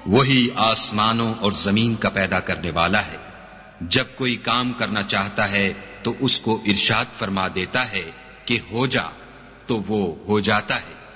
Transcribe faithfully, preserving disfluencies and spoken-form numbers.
वही आसमानों और जमीन का पैदा करने वाला है। जब कोई काम करना चाहता है तो उसको इरशाद फरमा देता है कि हो जा, तो वो हो जाता है।